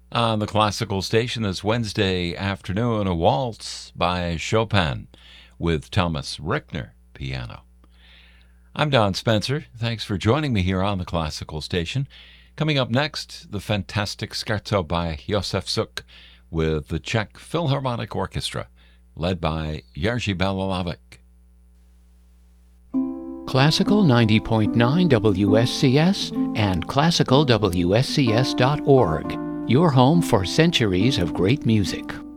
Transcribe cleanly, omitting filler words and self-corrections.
On the classical station this Wednesday afternoon, a waltz by Chopin with Thomas Rickner piano. I'm Don Spencer. Thanks for joining me here on the classical station. Coming up next, the fantastic scherzo by Josef Suk with the Czech Philharmonic Orchestra, led by Jerzy Balalavik. Classical 90.9 WSCS and classicalwscs.org. Your home for centuries of great music.